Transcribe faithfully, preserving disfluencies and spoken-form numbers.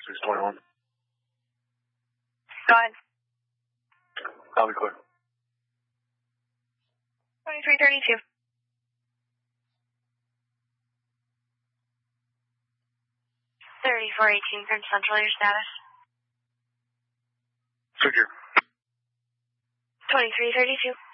six twenty-one. Go ahead. I'll be clear. twenty-three thirty-two. thirty-four eighteen from Central, your status? Secure. twenty-three thirty-two.